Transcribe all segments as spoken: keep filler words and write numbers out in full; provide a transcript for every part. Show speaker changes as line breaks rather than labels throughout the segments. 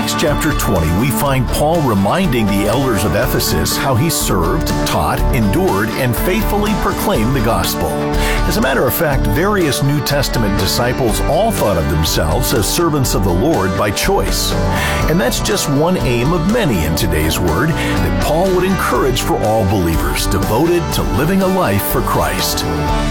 Acts chapter twenty, we find Paul reminding the elders of Ephesus how he served, taught, endured, and faithfully proclaimed the gospel. As a matter of fact, various New Testament disciples all thought of themselves as servants of the Lord by choice. And that's just one aim of many in today's word, that Paul would encourage for all believers devoted to living a life for Christ.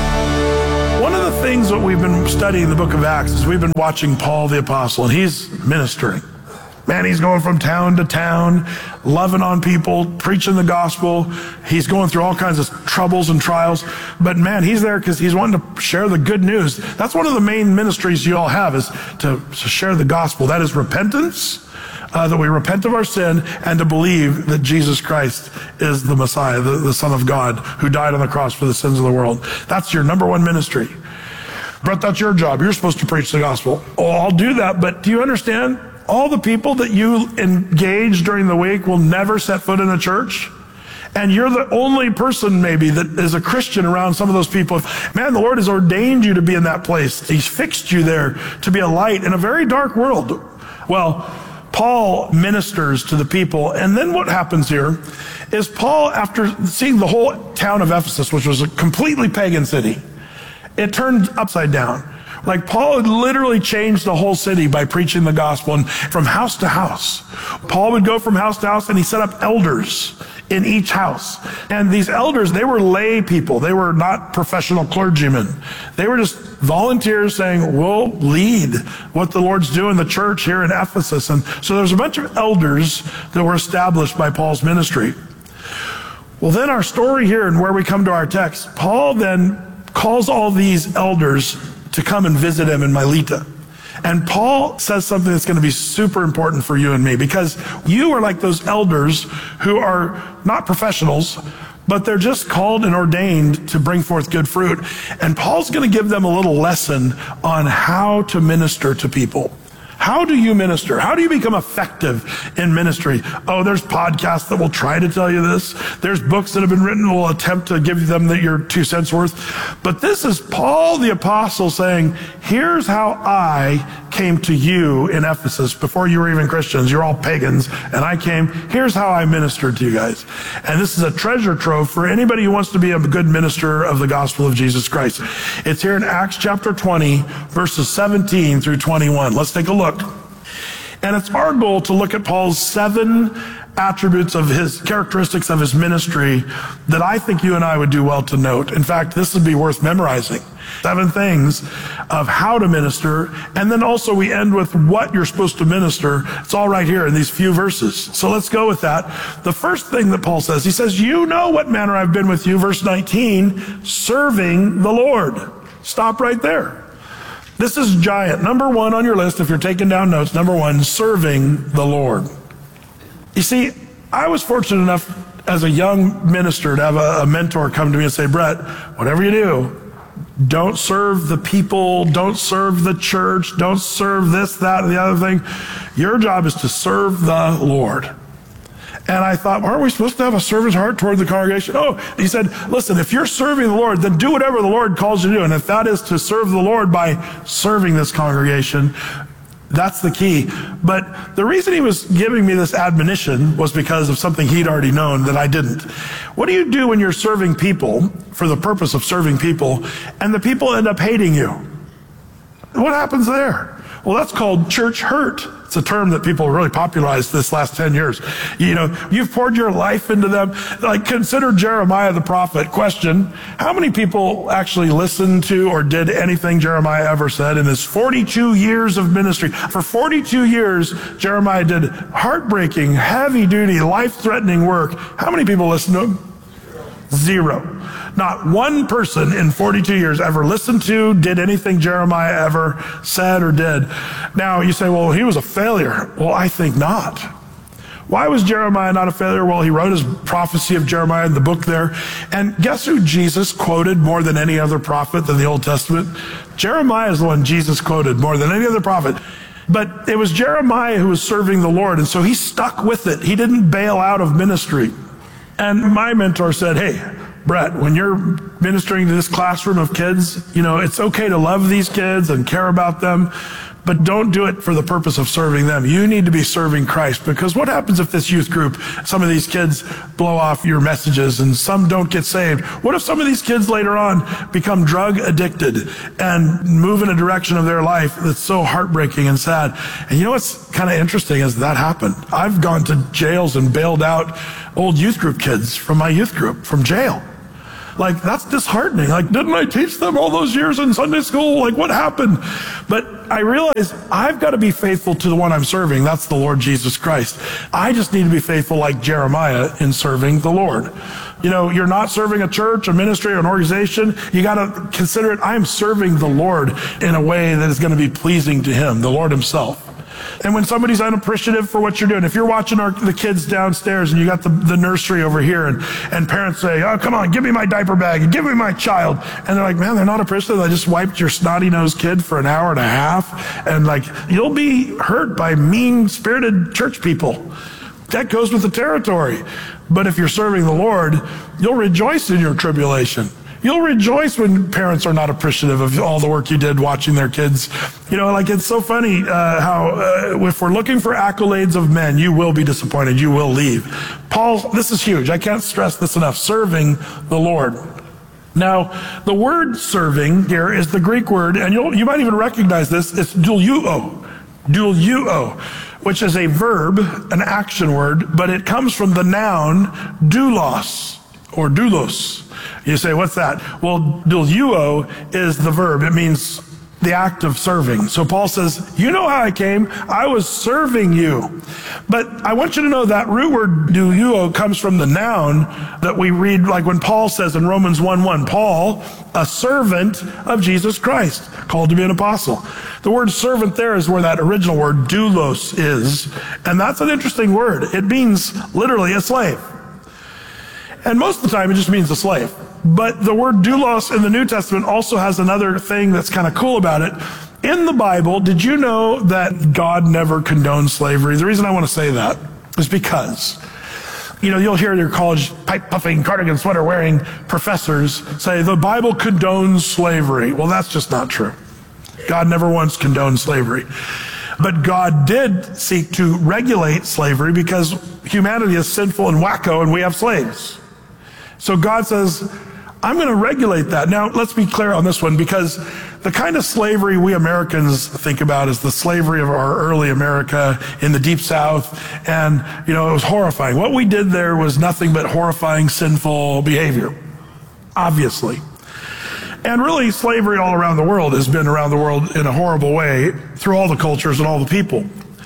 One of the things that we've been studying the book of Acts is we've been watching Paul the Apostle, and he's ministering. Man, he's going from town to town, loving on people, preaching the gospel. He's going through all kinds of troubles and trials. But man, he's there because he's wanting to share the good news. That's one of the main ministries you all have, is to, to share the gospel. That is repentance, uh, that we repent of our sin, and to believe that Jesus Christ is the Messiah, the, the Son of God, who died on the cross for the sins of the world. That's your number one ministry. Brett, that's your job. You're supposed to preach the gospel. Oh, I'll do that, but do you understand? All the people that you engage during the week will never set foot in a church. And you're the only person maybe that is a Christian around some of those people. Man, the Lord has ordained you to be in that place. He's fixed you there to be a light in a very dark world. Well, Paul ministers to the people. And then what happens here is Paul, after seeing the whole town of Ephesus, which was a completely pagan city, it turned upside down. Like Paul had literally changed the whole city by preaching the gospel, and from house to house. Paul would go from house to house, and he set up elders in each house. And these elders, they were lay people. They were not professional clergymen. They were just volunteers saying, we'll lead what the Lord's doing in the church here in Ephesus. And so there's a bunch of elders that were established by Paul's ministry. Well, then our story here, and where we come to our text, Paul then calls all these elders to come and visit him in Miletus. And Paul says something that's going to be super important for you and me, because you are like those elders who are not professionals, but they're just called and ordained to bring forth good fruit. And Paul's going to give them a little lesson on how to minister to people. How do you minister? How do you become effective in ministry? Oh, there's podcasts that will try to tell you this. There's books that have been written that will attempt to give them the, your two cents worth. But this is Paul the Apostle saying, here's how I came to you in Ephesus before you were even Christians. You're all pagans. And I came, here's how I ministered to you guys. And this is a treasure trove for anybody who wants to be a good minister of the gospel of Jesus Christ. It's here in Acts chapter twenty, verses seventeen through twenty-one. Let's take a look. And it's our goal to look at Paul's seven attributes of his characteristics of his ministry that I think you and I would do well to note. In fact, this would be worth memorizing. Seven things of how to minister. And then also we end with what you're supposed to minister. It's all right here in these few verses. So let's go with that. The first thing that Paul says, he says, you know what manner I've been with you. Verse nineteen, serving the Lord. Stop right there. This is giant. Number one on your list, if you're taking down notes, number one, serving the Lord. You see, I was fortunate enough as a young minister to have a, a mentor come to me and say, Brett, whatever you do, don't serve the people, don't serve the church, don't serve this, that, and the other thing. Your job is to serve the Lord. And I thought, aren't we supposed to have a servant's heart toward the congregation? Oh, he said, listen, if you're serving the Lord, then do whatever the Lord calls you to do. And if that is to serve the Lord by serving this congregation, that's the key. But the reason he was giving me this admonition was because of something he'd already known that I didn't. What do you do when you're serving people for the purpose of serving people, and the people end up hating you? What happens there? Well, that's called church hurt. It's a term that people really popularized this last ten years. You know, you've poured your life into them. Like, consider Jeremiah the prophet. Question, how many people actually listened to or did anything Jeremiah ever said in his forty-two years of ministry? For forty-two years, Jeremiah did heartbreaking, heavy-duty, life-threatening work. How many people listened to him? Zero. Not one person in forty-two years ever listened to, did anything Jeremiah ever said or did. Now you say, well, he was a failure. Well, I think not. Why was Jeremiah not a failure? Well, he wrote his prophecy of Jeremiah in the book there. And guess who Jesus quoted more than any other prophet in the Old Testament? Jeremiah is the one Jesus quoted more than any other prophet. But it was Jeremiah who was serving the Lord, and so he stuck with it. He didn't bail out of ministry. And my mentor said, hey, Brett, when you're ministering to this classroom of kids, you know, it's okay to love these kids and care about them, but don't do it for the purpose of serving them. You need to be serving Christ, because what happens if this youth group, some of these kids blow off your messages and some don't get saved? What if some of these kids later on become drug addicted and move in a direction of their life that's so heartbreaking and sad? And you know what's kind of interesting is that happened. I've gone to jails and bailed out old youth group kids from my youth group from jail. Like, that's disheartening. Like, didn't I teach them all those years in Sunday school? Like, what happened? But I realize I've got to be faithful to the one I'm serving. That's the Lord Jesus Christ. I just need to be faithful like Jeremiah in serving the Lord. You know, you're not serving a church, a ministry, or an organization. You got to consider it, I'm serving the Lord in a way that is going to be pleasing to him, the Lord himself. And when somebody's unappreciative for what you're doing, if you're watching our, the kids downstairs and you got the, the nursery over here and, and parents say, oh, come on, give me my diaper bag and give me my child. And they're like, man, they're not appreciative. I just wiped your snotty-nosed kid for an hour and a half. And like, you'll be hurt by mean-spirited church people. That goes with the territory. But if you're serving the Lord, you'll rejoice in your tribulation. You'll rejoice when parents are not appreciative of all the work you did watching their kids. You know, like, it's so funny uh, how uh, if we're looking for accolades of men, you will be disappointed. You will leave. Paul, this is huge. I can't stress this enough. Serving the Lord. Now, the word serving here is the Greek word, and you'll, you might even recognize this. It's douliuo. Douliuo, which is a verb, an action word, but it comes from the noun doulos or doulos. You say, what's that? Well, douliuo is the verb. It means the act of serving. So Paul says, you know how I came? I was serving you. But I want you to know that root word douliuo comes from the noun that we read, like when Paul says in Romans one one, Paul, a servant of Jesus Christ, called to be an apostle. The word servant there is where that original word doulos is. And that's an interesting word. It means literally a slave. And most of the time it just means a slave. But the word doulos in the New Testament also has another thing that's kind of cool about it. In the Bible, did you know that God never condoned slavery? The reason I want to say that is because, you know, you'll hear your college pipe-puffing, cardigan sweater-wearing professors say the Bible condones slavery. Well, that's just not true. God never once condoned slavery. But God did seek to regulate slavery because humanity is sinful and wacko and we have slaves. So God says, I'm going to regulate that. Now, let's be clear on this one, because the kind of slavery we Americans think about is the slavery of our early America in the Deep South. And, you know, it was horrifying. What we did there was nothing but horrifying, sinful behavior, obviously. And really, slavery all around the world has been around the world in a horrible way through all the cultures and all the people.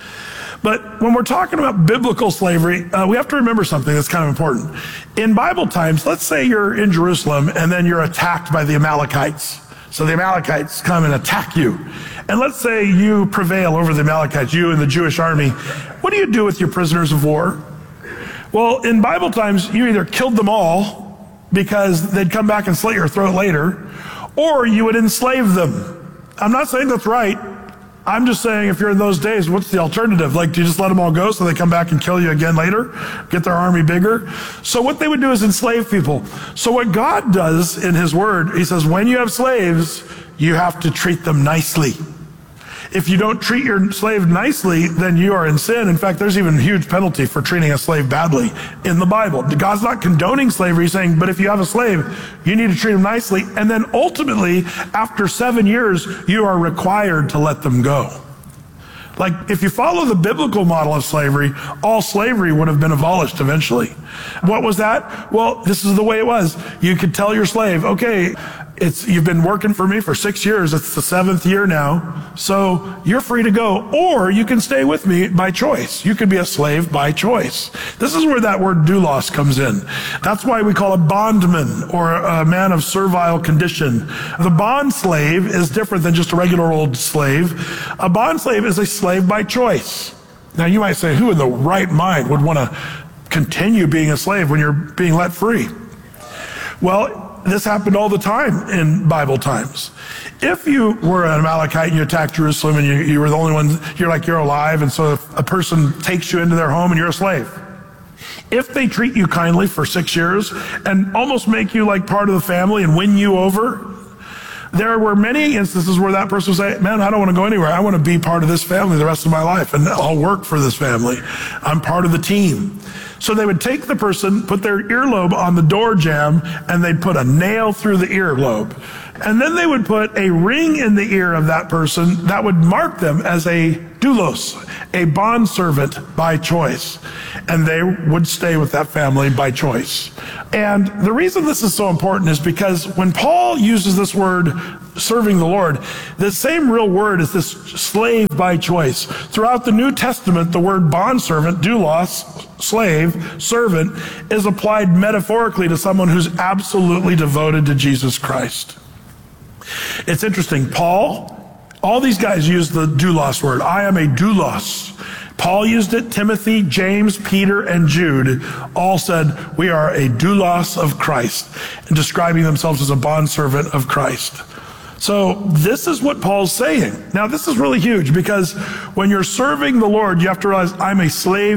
But when we're talking about biblical slavery, uh, we have to remember something that's kind of important. In Bible times, let's say you're in Jerusalem and then you're attacked by the Amalekites. So the Amalekites come and attack you. And let's say you prevail over the Amalekites, you and the Jewish army. What do you do with your prisoners of war? Well, in Bible times, you either killed them all because they'd come back and slit your throat later, or you would enslave them. I'm not saying that's right. I'm just saying, if you're in those days, what's the alternative? Like, do you just let them all go so they come back and kill you again later? Get their army bigger? So what they would do is enslave people. So what God does in his word, he says, when you have slaves, you have to treat them nicely. If you don't treat your slave nicely, then you are in sin. In fact, there's even a huge penalty for treating a slave badly in the Bible. God's not condoning slavery. He's saying, but if you have a slave, you need to treat him nicely. And then ultimately, after seven years, you are required to let them go. Like, if you follow the biblical model of slavery, all slavery would have been abolished eventually. What was that? Well, this is the way it was. You could tell your slave, okay, it's, you've been working for me for six years. It's the seventh year now. So you're free to go, or you can stay with me by choice. You can be a slave by choice. This is where that word doulos comes in. That's why we call a bondman or a man of servile condition. The bond slave is different than just a regular old slave. A bond slave is a slave by choice. Now you might say, who in the right mind would want to continue being a slave when you're being let free? Well, this happened all the time in Bible times. If you were an Amalekite and you attacked Jerusalem and you, you were the only one, you're like, you're alive, and so if a person takes you into their home and you're a slave, if they treat you kindly for six years and almost make you like part of the family and win you over, There were many instances where that person would say, man, I don't want to go anywhere. I want to be part of this family the rest of my life, and I'll work for this family. I'm part of the team. So they would take the person, put their earlobe on the door jamb, and they'd put a nail through the earlobe. And then they would put a ring in the ear of that person that would mark them as a doulos, a bondservant by choice. And they would stay with that family by choice. And the reason this is so important is because when Paul uses this word, serving the Lord, the same real word is this slave by choice. Throughout the New Testament, the word bondservant, doulos, slave, servant, is applied metaphorically to someone who's absolutely devoted to Jesus Christ. It's interesting. Paul, all these guys use the doulos word. I am a doulos. Paul used it. Timothy, James, Peter, and Jude all said, we are a doulos of Christ, and describing themselves as a bondservant of Christ. So this is what Paul's saying. Now, this is really huge, because when you're serving the Lord, you have to realize I'm a slave